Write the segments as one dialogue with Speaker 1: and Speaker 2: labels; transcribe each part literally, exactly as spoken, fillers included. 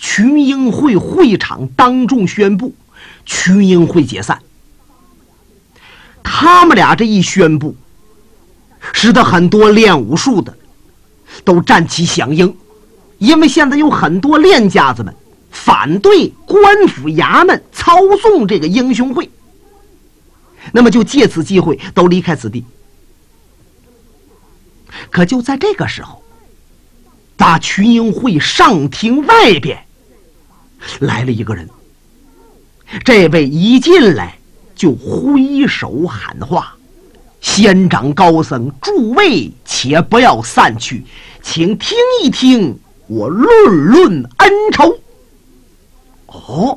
Speaker 1: 群英会会场当众宣布群英会解散。他们俩这一宣布，使得很多练武术的都站起响应，因为现在有很多练家子们反对官府衙门操纵这个英雄会，那么就借此机会都离开此地。可就在这个时候，大群英会上庭外边来了一个人，这位一进来就挥手喊话：仙长高僧，诸位且不要散去，请听一听我论论恩仇。哦，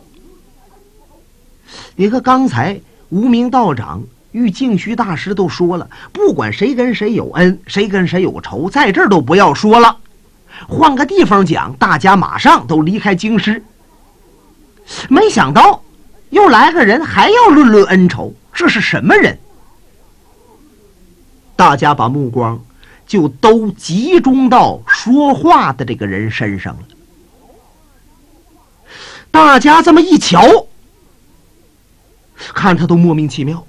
Speaker 1: 你看刚才无名道长与净虚大师都说了，不管谁跟谁有恩，谁跟谁有仇，在这儿都不要说了，换个地方讲，大家马上都离开京师。没想到又来个人还要论论恩仇，这是什么人？大家把目光就都集中到说话的这个人身上了。大家这么一瞧，看他都莫名其妙。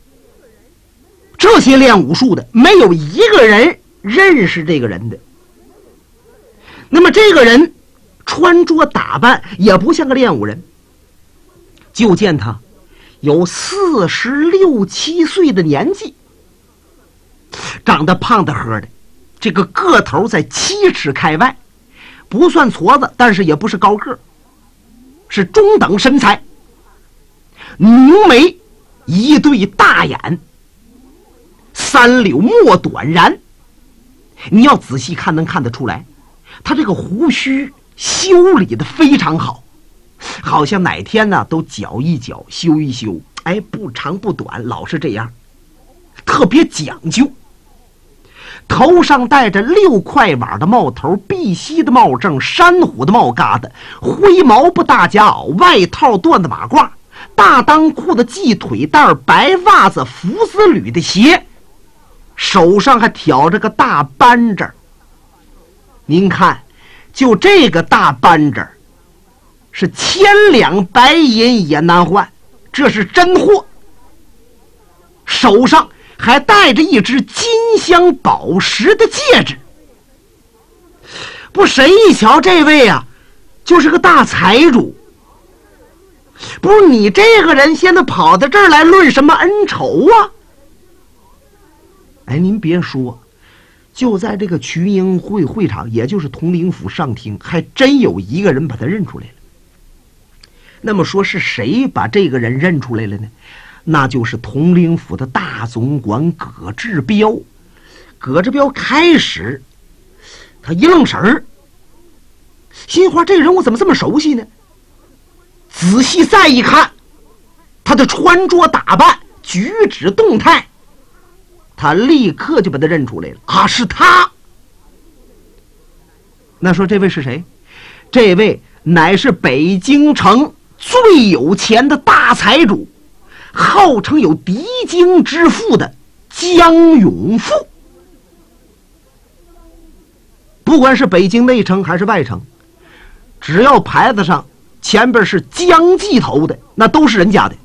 Speaker 1: 这些练武术的没有一个人认识这个人的。那么这个人穿着打扮也不像个练武人，就见他有四十六七岁的年纪，长得胖得呵的，这个个头在七尺开外，不算矬子，但是也不是高个，是中等身材，浓眉，一对大眼，三绺墨短髯，你要仔细看能看得出来，他这个胡须修理的非常好，好像哪天呢都绞一绞修一修，哎，不长不短，老是这样，特别讲究。头上戴着六块碗的帽头，碧玺的帽正，山虎的帽疙瘩，灰毛布大夹袄，外套缎子马褂，大裆裤的系腿带，白袜子福丝履的鞋，手上还挑着个大扳指。您看，就这个大扳指是千两白银也难换，这是真货。手上还戴着一只金镶宝石的戒指，不，谁一瞧这位啊，就是个大财主。不是你这个人现在跑到这儿来论什么恩仇啊？哎，您别说，就在这个群英会会场，也就是统领府上厅，还真有一个人把他认出来了。那么说是谁把这个人认出来了呢？那就是统领府的大总管葛志彪。葛志彪开始他一愣神儿，心话这个人我怎么这么熟悉呢？仔细再一看，他的穿着打扮举止动态，他立刻就把他认出来了啊，是他。那说这位是谁？这位乃是北京城最有钱的大财主，号称有敌京之父的江永富。不管是北京内城还是外城，只要牌子上前边是江记头的，那都是人家的。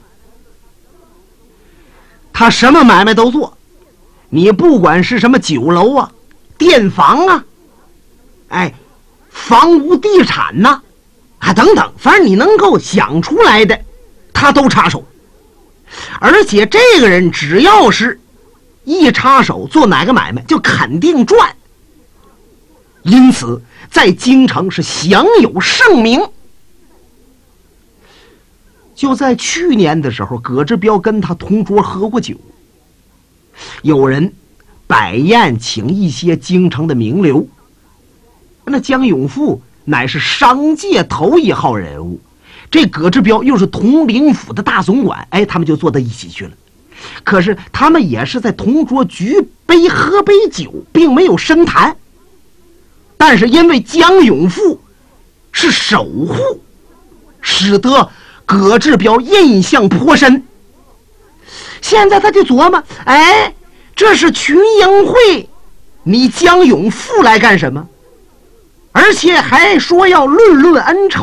Speaker 1: 他什么买卖都做，你不管是什么酒楼啊、店房啊，哎，房屋地产呐、啊，啊等等，反正你能够想出来的，他都插手。而且这个人只要是一插手做哪个买卖，就肯定赚，因此在京城是享有盛名。就在去年的时候，葛志彪跟他同桌喝过酒，有人摆宴请一些京城的名流，那江永富乃是商界头一号人物，这葛志彪又是统领府的大总管，哎，他们就坐到一起去了。可是他们也是在同桌举杯喝杯酒，并没有深谈。但是因为江永富是守护，使得葛志彪印象颇深。现在他就琢磨，哎，这是群英会，你江永富来干什么？而且还说要论论恩仇。